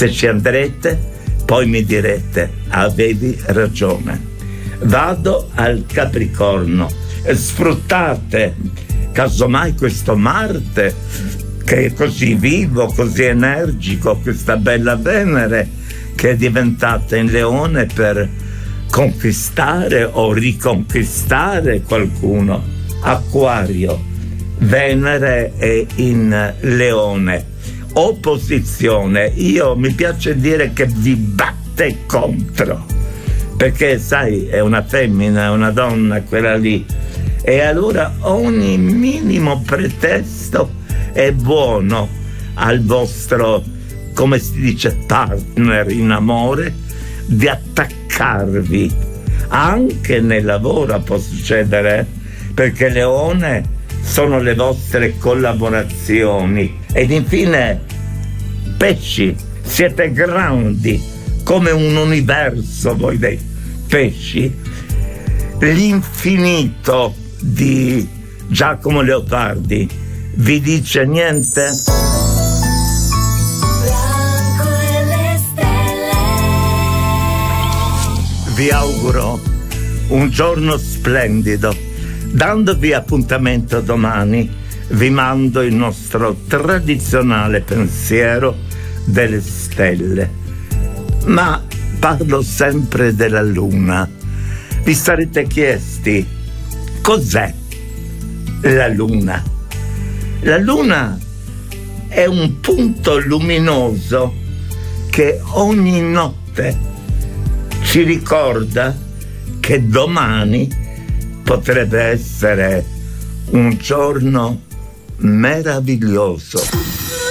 Se ci andrete, poi mi direte: avevi ragione. Vado al Capricorno. Sfruttate casomai questo Marte che è così vivo, così energico, questa bella Venere che è diventata in Leone per conquistare o riconquistare qualcuno. Acquario, Venere è in Leone. Opposizione, mi piace dire che vi batte contro, perché sai, è una femmina, è una donna quella lì, e allora ogni minimo pretesto è buono al vostro, come si dice, partner in amore, di attaccarvi. Anche nel lavoro può succedere, perché Leone sono le vostre collaborazioni. Ed infine Pesci, siete grandi come un universo voi dei pesci. L'infinito di Giacomo Leopardi vi dice niente? Vi auguro un giorno splendido. Dandovi appuntamento domani, vi mando il nostro tradizionale pensiero delle stelle. Ma parlo sempre della luna. Vi sarete chiesti: cos'è la luna? La luna è un punto luminoso che ogni notte ci ricorda che domani potrebbe essere un giorno meraviglioso.